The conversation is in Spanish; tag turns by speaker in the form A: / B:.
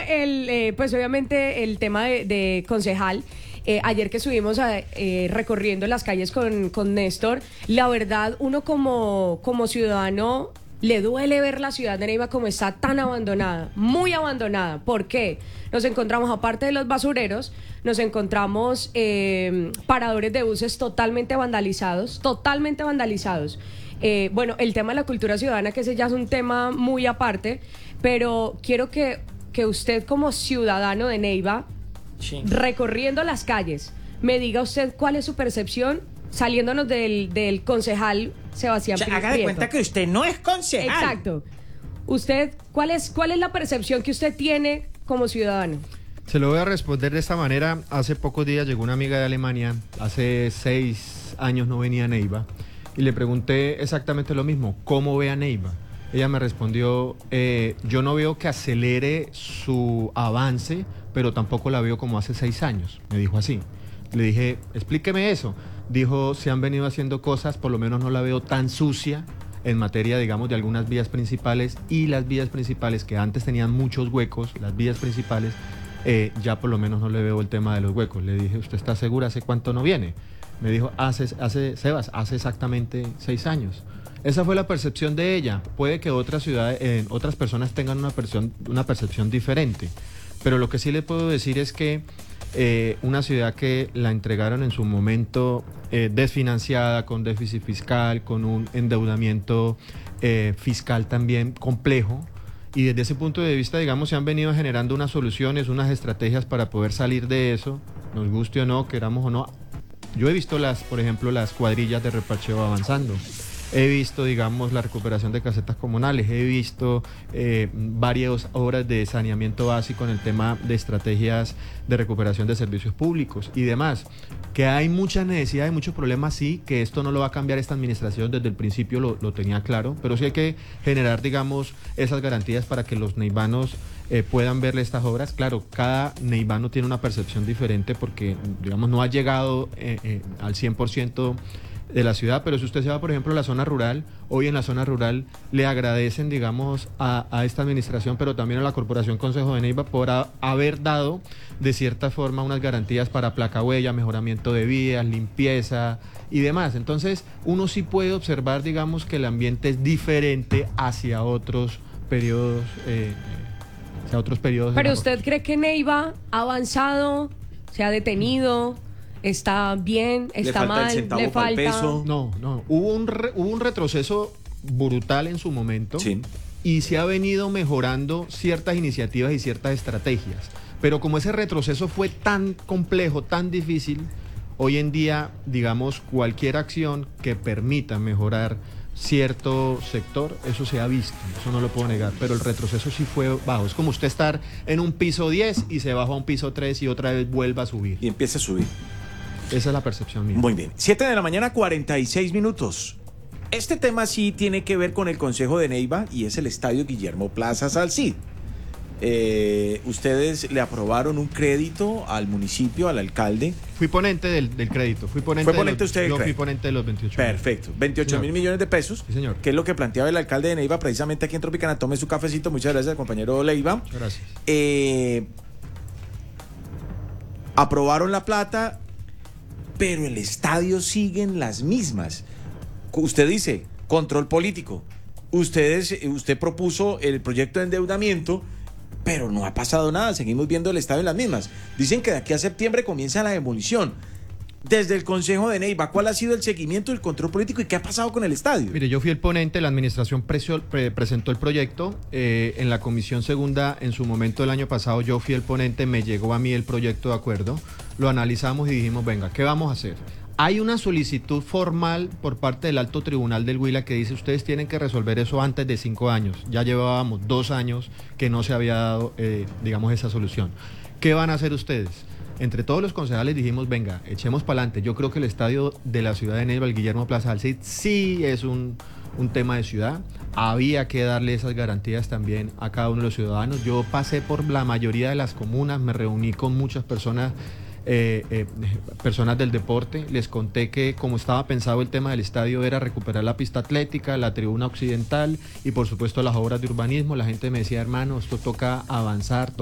A: pues obviamente el tema de concejal. Ayer que estuvimos recorriendo las calles con Néstor, la verdad, uno como ciudadano le duele ver la ciudad de Neiva como está tan abandonada, muy abandonada. ¿Por qué? Nos encontramos, aparte de los basureros, nos encontramos paradores de buses totalmente vandalizados, bueno, el tema de la cultura ciudadana, que ese ya es un tema muy aparte, pero quiero que usted como ciudadano de Neiva, sí, recorriendo las calles, me diga usted cuál es su percepción, saliéndonos del concejal Sebastián Prieto.
B: Haga de cuenta que usted no es concejal.
A: Exacto. Usted, ¿cuál es la percepción que usted tiene como ciudadano?
C: Se lo voy a responder de esta manera. Hace pocos días llegó una amiga de Alemania, hace 6 años no venía a Neiva, y le pregunté exactamente lo mismo, ¿cómo ve a Neiva? Ella me respondió, yo no veo que acelere su avance, pero tampoco la veo como hace 6 años, me dijo así. Le dije, explíqueme eso. Dijo, se han venido haciendo cosas, por lo menos no la veo tan sucia en materia, digamos, de algunas vías principales, y las vías principales que antes tenían muchos huecos, las vías principales, ya por lo menos no le veo el tema de los huecos. Le dije, ¿usted está segura? ¿Hace cuánto no viene? Me dijo, Sebas, hace exactamente 6 años. Esa fue la percepción de ella. Puede que otras ciudades, otras personas tengan una percepción diferente, pero lo que sí le puedo decir es que una ciudad que la entregaron en su momento desfinanciada, con déficit fiscal, con un endeudamiento fiscal también complejo, y desde ese punto de vista, digamos, se han venido generando unas soluciones, unas estrategias para poder salir de eso, nos guste o no, queramos o no. Yo he visto por ejemplo, las cuadrillas de reparcheo avanzando. He visto, digamos, la recuperación de casetas comunales, he visto varias obras de saneamiento básico en el tema de estrategias de recuperación de servicios públicos y demás. Que hay mucha necesidad, hay muchos problemas, sí, que esto no lo va a cambiar esta administración, desde el principio lo tenía claro, pero sí hay que generar, digamos, esas garantías para que los neivanos puedan verle estas obras. Claro, cada neivano tiene una percepción diferente porque, digamos, no ha llegado al 100% de la ciudad, pero si usted se va, por ejemplo, a la zona rural, hoy en la zona rural le agradecen, digamos, a esta administración, pero también a la Corporación Concejo de Neiva por haber dado, de cierta forma, unas garantías para placa huella, mejoramiento de vías, limpieza y demás. Entonces, uno sí puede observar, digamos, que el ambiente es diferente hacia otros periodos.
A: Pero ¿usted cree que Neiva ha avanzado, se ha detenido? ¿Está bien? ¿Está mal? ¿Le falta?
C: Peso. No. Hubo un retroceso brutal en su momento, sí, y se ha venido mejorando ciertas iniciativas y ciertas estrategias. Pero como ese retroceso fue tan complejo, tan difícil, hoy en día, digamos, cualquier acción que permita mejorar cierto sector, eso se ha visto, eso no lo puedo negar, pero el retroceso sí fue bajo. Es como usted estar en un piso 10 y se baja a un piso 3 y otra vez vuelva a subir.
B: Y empieza a subir.
C: Esa es la percepción mía.
B: Muy bien. 7 de la mañana, 46 minutos. Este tema sí tiene que ver con el Concejo de Neiva y es el estadio Guillermo Plaza Salcid. Ustedes le aprobaron un crédito al municipio, al alcalde.
C: Fui ponente del crédito.
B: ¿Fue ponente usted del crédito?
C: Yo fui ponente de los 28.
B: Perfecto. 28.000 millones de pesos.
C: Sí, señor.
B: Que es lo que planteaba el alcalde de Neiva precisamente aquí en Tropicana. Tome su cafecito. Muchas gracias, compañero Leiva.
C: Muchas gracias.
B: Aprobaron la plata, pero el estadio siguen las mismas. Usted dice, control político. Usted propuso el proyecto de endeudamiento, pero no ha pasado nada, seguimos viendo el estadio en las mismas. Dicen que de aquí a septiembre comienza la demolición. Desde el Concejo de Neiva, ¿cuál ha sido el seguimiento del control político y qué ha pasado con el estadio?
C: Mire, yo fui el ponente, la administración presentó el proyecto, en la comisión segunda, en su momento el año pasado, yo fui el ponente, me llegó a mí el proyecto de acuerdo, lo analizamos y dijimos, venga, ¿qué vamos a hacer? Hay una solicitud formal por parte del Alto Tribunal del Huila que dice ustedes tienen que resolver eso antes de 5 años. Ya llevábamos 2 años que no se había dado, digamos, esa solución. ¿Qué van a hacer ustedes? Entre todos los concejales dijimos, venga, echemos para adelante. Yo creo que el estadio de la ciudad de Neiva, el Guillermo Plaza Salcid, sí es un tema de ciudad. Había que darle esas garantías también a cada uno de los ciudadanos. Yo pasé por la mayoría de las comunas, me reuní con muchas personas, personas del deporte, les conté que como estaba pensado el tema del estadio era recuperar la pista atlética, la tribuna occidental y por supuesto las obras de urbanismo. La gente me decía, hermano, esto toca avanzar,